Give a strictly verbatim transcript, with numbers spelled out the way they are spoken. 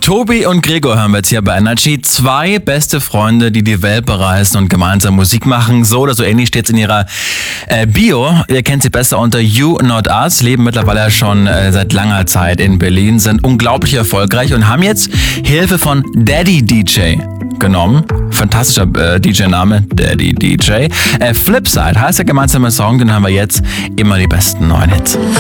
Tobi und Gregor hören wir jetzt hier bei Energy. Zwei beste Freunde, die die Welt bereisen und gemeinsam Musik machen. So oder so ähnlich steht es in ihrer äh, Bio. Ihr kennt sie besser unter You Not Us, leben mittlerweile schon äh, seit langer Zeit in Berlin, sind unglaublich erfolgreich und haben jetzt Hilfe von Daddy D J genommen. Fantastischer äh, D J-Name, Daddy D J. Äh, Flipside heißt der gemeinsame Song, den haben wir jetzt. Immer die besten neuen Hits.